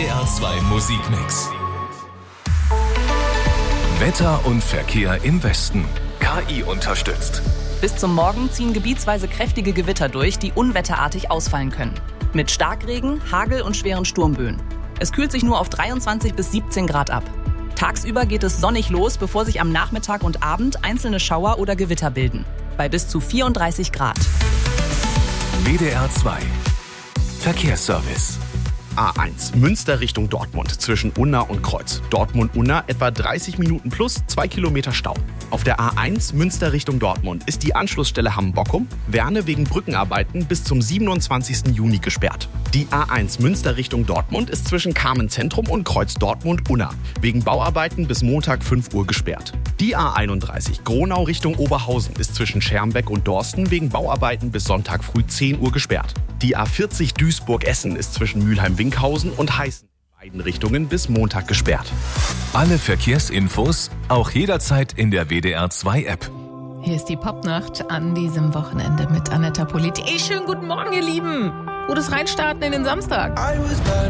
WDR 2 Musikmix. Wetter und Verkehr im Westen. KI unterstützt. Bis zum Morgen ziehen gebietsweise kräftige Gewitter durch, die unwetterartig ausfallen können. Mit Starkregen, Hagel und schweren Sturmböen. Es kühlt sich nur auf 23 bis 17 Grad ab. Tagsüber geht es sonnig los, bevor sich am Nachmittag und Abend einzelne Schauer oder Gewitter bilden. Bei bis zu 34 Grad. WDR 2 Verkehrsservice. A1 Münster Richtung Dortmund zwischen Unna und Kreuz. Dortmund-Unna etwa 30 Minuten plus 2 Kilometer Stau. Auf der A1 Münster Richtung Dortmund ist die Anschlussstelle Hamm-Bockum, Werne wegen Brückenarbeiten bis zum 27. Juni gesperrt. Die A1 Münster Richtung Dortmund ist zwischen Carmen-Zentrum und Kreuz Dortmund-Unna wegen Bauarbeiten bis Montag 5 Uhr gesperrt. Die A31 Gronau Richtung Oberhausen ist zwischen Schermbeck und Dorsten wegen Bauarbeiten bis Sonntag früh 10 Uhr gesperrt. Die A40 Duisburg-Essen ist zwischen Mülheim-Winkhausen und Heißen in beiden Richtungen bis Montag gesperrt. Alle Verkehrsinfos auch jederzeit in der WDR 2 App. Hier ist die Popnacht an diesem Wochenende mit Anetta Politi. Schönen guten Morgen, ihr Lieben. Gutes Reinstarten in den Samstag.